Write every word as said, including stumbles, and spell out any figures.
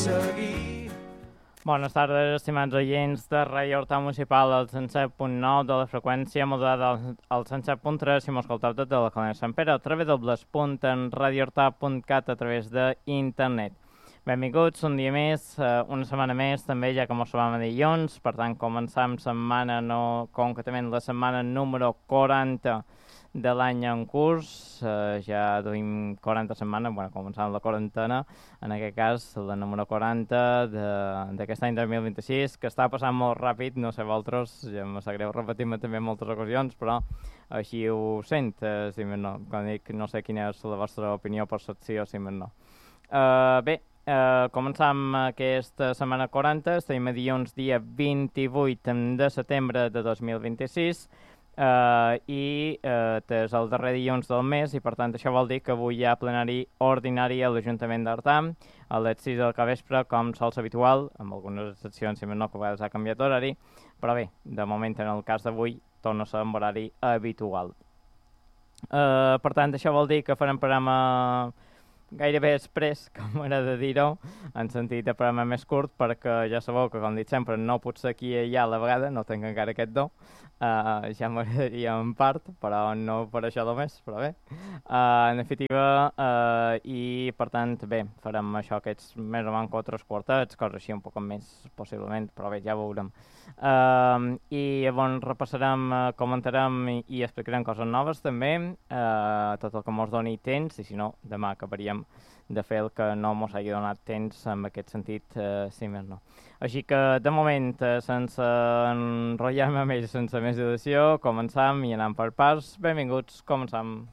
seguir. Bones tardes, estimats oients de Ràdio Horta Municipal al cent set punt nou de la freqüència modulada al cent set punt tres si m'escolteu des de la Colònia Sant Pere, w w w punt radiorta punt cat a través d'internet. Benvinguts un dia més, eh, una setmana més, també ja que mos trobam a dilluns, per tant començam setmana, no, concretament la setmana número quaranta de l'any en curs, eh, ja duim quaranta setmanes, bueno, començàvem la quarantena, en aquest cas la número quaranta d'aquest any dos mil vint-i-sis, que està passant molt ràpid, no sé vosaltres, ja em sap greu repetir-me també en moltes ocasions, però així ho sent, eh, si més no, quan dic no sé quina és la vostra opinió, percepció, si més no. Uh, bé, uh, començam aquesta setmana quaranta, estem a dilluns dia vint-i-vuit de setembre de dos mil vint-i-sis, Uh, i uh, és el darrer dilluns del mes i per tant això vol dir que avui hi ha plenari ordinari a l'Ajuntament d'Artà a les sis del capvespre, com sols habitual, amb algunes excepcions, si més no, que a vegades ha canviat horari, però bé, de moment en el cas d'avui torna a ser amb horari habitual. Uh, per tant, això vol dir que farem programa gairebé express, com m'agrada dir-ho, en sentit de programa més curt, perquè ja sabeu que, com dic sempre, no pot ser aquí i allà a la vegada, no tinc encara aquest do, uh, ja m'agradaria en part, però no per això només, però bé. Uh, en definitiva, uh, i per tant, bé, farem això, aquests més o menys quatre quartets, coses així un poc més, possiblement, però bé, ja veurem. Uh, I llavors repassarem, uh, comentarem i, i explicarem coses noves també, uh, tot el que mos doni temps, i si no, demà acabaríem de fer el que no mos hagi donat temps en aquest sentit, eh, sí més no. Així que, de moment, eh, sense enrotllar-me més, sense més dilació, començam i anem per parts. Benvinguts, començam.